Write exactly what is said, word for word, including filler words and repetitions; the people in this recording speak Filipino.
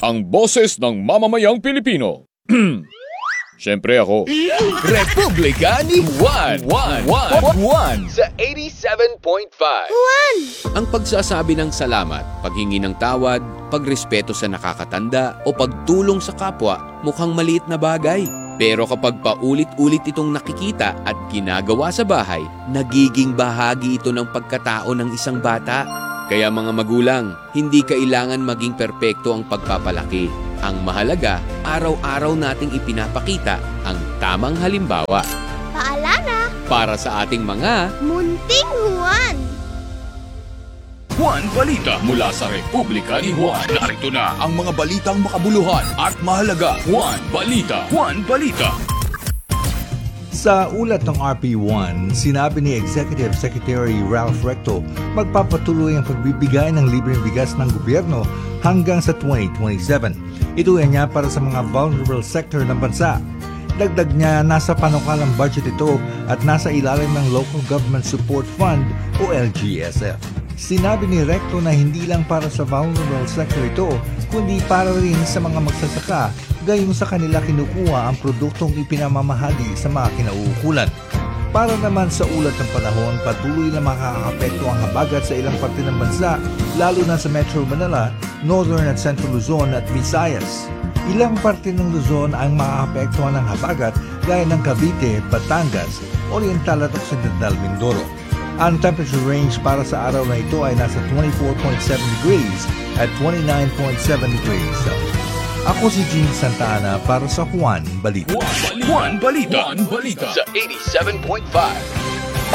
ang boses ng mamamayang Pilipino. Siyempre ako. Republika ni Juan. Juan. Juan. Juan. Sa eighty-seven point five. Juan! Ang pagsasabi ng salamat, paghingi ng tawad, pagrespeto sa nakakatanda o pagtulong sa kapwa mukhang maliit na bagay. Pero kapag paulit-ulit itong nakikita at ginagawa sa bahay, nagiging bahagi ito ng pagkatao ng isang bata. Kaya mga magulang, hindi kailangan maging perpekto ang pagpapalaki. Ang mahalaga, araw-araw nating ipinapakita ang tamang halimbawa Paalala! para sa ating mga Munting Juan! Juan Balita mula sa Republika ni Juan. Narito na ang mga balitang makabuluhan at mahalaga. Juan Balita. Juan Balita. Sa ulat ng R P one, sinabi ni Executive Secretary Ralph Recto, magpapatuloy ang pagbibigay ng libreng bigas ng gobyerno hanggang sa twenty twenty-seven. Ito ay niya para sa mga vulnerable sector ng bansa. Dagdag niya, nasa panukalang budget ito at nasa ilalim ng Local Government Support Fund o L G S F. Sinabi ni Recto na hindi lang para sa vulnerable sector ito, kundi para rin sa mga magsasaka, gayon sa kanila kinukuha ang produktong ipinamamahagi sa mga kinauukulan. Para naman sa ulat ng panahon, patuloy na makakaapekto ang habagat sa ilang parte ng bansa, lalo na sa Metro Manila, Northern at Central Luzon at Visayas. Ilang parte ng Luzon ang makakaapektuhan ng habagat gaya ng Cavite, Batangas, Oriental at Occidental Mindoro. Ang temperature range para sa araw na ito ay nasa twenty-four point seven degrees at twenty-nine point seven degrees Celsius. Ako si Gene Santa Ana para sa Juan Balita. Juan Balita. Juan Balita. Sa eighty-seven point five.